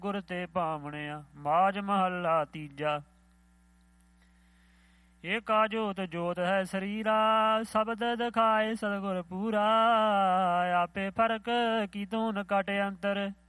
ਗੁਰ ਤੇ ਭਾਵਣਿਆ। ਮਾਝ ਮਹੱਲਾ ਤੀਜਾ। ਏਕਾ ਜੋਤ ਜੋਤ ਹੈ ਸਰੀਰਾ, ਸ਼ਬਦ ਦਿਖਾਏ ਸਤਿਗੁਰ ਪੂਰਾ। ਆਪੇ ਫਰਕ ਕੀਤੋ ਨ ਘਟ ਅੰਤਰ,